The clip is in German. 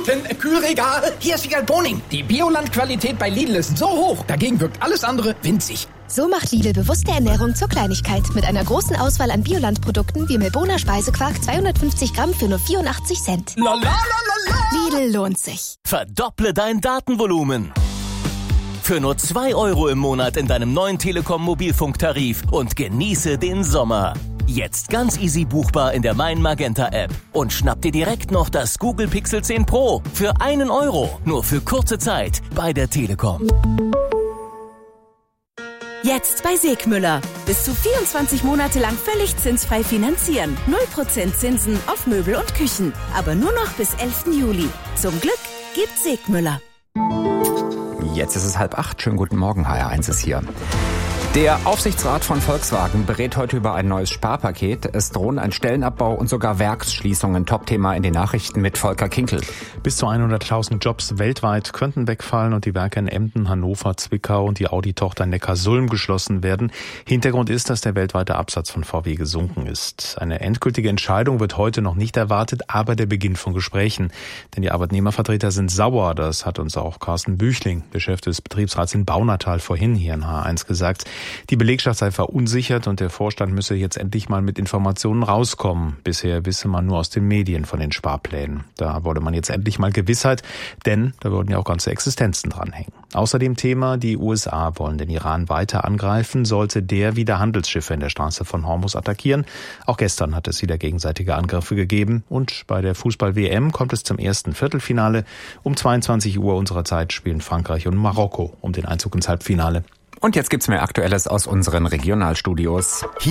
Kühlregal. Hier ist Wiegald Boning. Die Bioland-Qualität bei Lidl ist so hoch. Dagegen wirkt alles andere winzig. So macht Lidl bewusste Ernährung zur Kleinigkeit. Mit einer großen Auswahl an Bioland-Produkten wie Milboner Speisequark 250 Gramm für nur 84 Cent. La, la, la, la, la. Lidl lohnt sich. Verdopple dein Datenvolumen. Für nur 2 € im Monat in deinem neuen Telekom-Mobilfunktarif und genieße den Sommer. Jetzt ganz easy buchbar in der Mein Magenta App. Und schnapp dir direkt noch das Google Pixel 10 Pro für 1 €. Nur für kurze Zeit bei der Telekom. Jetzt bei Segmüller. Bis zu 24 Monate lang völlig zinsfrei finanzieren. 0% Zinsen auf Möbel und Küchen. Aber nur noch bis 11. Juli. Zum Glück gibt's Segmüller. Jetzt ist es 7:30. Schönen guten Morgen, HR1 ist hier. Der Aufsichtsrat von Volkswagen berät heute über ein neues Sparpaket. Es drohen ein Stellenabbau und sogar Werksschließungen. Top-Thema in den Nachrichten mit Volker Kinkel. Bis zu 100.000 Jobs weltweit könnten wegfallen und die Werke in Emden, Hannover, Zwickau und die Audi-Tochter Neckarsulm geschlossen werden. Hintergrund ist, dass der weltweite Absatz von VW gesunken ist. Eine endgültige Entscheidung wird heute noch nicht erwartet, aber der Beginn von Gesprächen. Denn die Arbeitnehmervertreter sind sauer. Das hat uns auch Carsten Büchling, der Chef des Betriebsrats in Baunatal, vorhin hier in H1 gesagt. Die Belegschaft sei verunsichert und der Vorstand müsse jetzt endlich mal mit Informationen rauskommen. Bisher wisse man nur aus den Medien von den Sparplänen. Da wollte man jetzt endlich mal Gewissheit, denn da würden ja auch ganze Existenzen dranhängen. Außerdem Thema, die USA wollen den Iran weiter angreifen, sollte der wieder Handelsschiffe in der Straße von Hormuz attackieren. Auch gestern hat es wieder gegenseitige Angriffe gegeben und bei der Fußball-WM kommt es zum ersten Viertelfinale. Um 22 Uhr unserer Zeit spielen Frankreich und Marokko um den Einzug ins Halbfinale. Und jetzt gibt's mehr Aktuelles aus unseren Regionalstudios.